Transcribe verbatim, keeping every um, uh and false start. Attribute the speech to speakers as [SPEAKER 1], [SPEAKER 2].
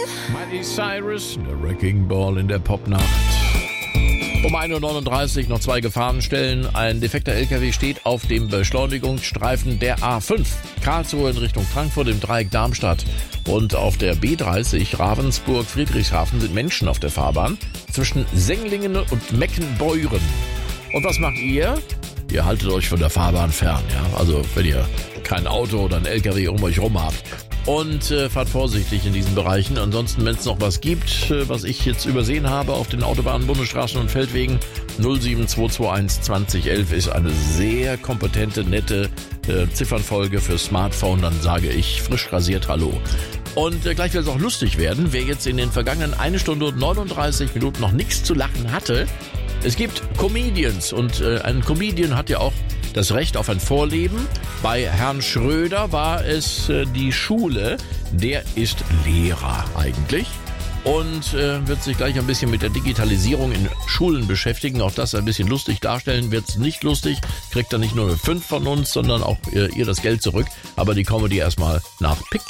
[SPEAKER 1] Miley Cyrus, The Wrecking Ball in der Popnacht. Um ein Uhr neununddreißig noch zwei Gefahrenstellen. Ein defekter L K W steht auf dem Beschleunigungsstreifen der A fünf. Karlsruhe in Richtung Frankfurt im Dreieck Darmstadt. Und auf der B dreißig Ravensburg-Friedrichshafen sind Menschen auf der Fahrbahn zwischen Senglingen und Meckenbeuren. Und was macht ihr? Ihr haltet euch von der Fahrbahn fern, ja? Also wenn ihr kein Auto oder ein L K W um euch rum habt. Und äh, fahrt vorsichtig in diesen Bereichen. Ansonsten, wenn es noch was gibt, äh, was ich jetzt übersehen habe auf den Autobahnen, Bundesstraßen und Feldwegen, null sieben zwei zwei eins zwanzig elf ist eine sehr kompetente, nette äh, Ziffernfolge für Smartphone. Dann sage ich frisch rasiert Hallo. Und äh, gleich wird es auch lustig werden, wer jetzt in den vergangenen eine Stunde und neununddreißig Minuten noch nichts zu lachen hatte. Es gibt Comedians und äh, ein Comedian hat ja auch das Recht auf ein Vorleben. Bei Herrn Schröder war es äh, die Schule. Der ist Lehrer eigentlich und äh, wird sich gleich ein bisschen mit der Digitalisierung in Schulen beschäftigen. Auch das ein bisschen lustig darstellen. Wird es nicht lustig, kriegt er nicht nur eine fünf von uns, sondern auch äh, ihr das Geld zurück. Aber die Comedy erstmal nach Pick